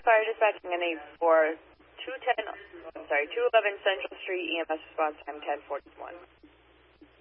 Fire dispatching NA for 211 Central Street, EMS response time 1041.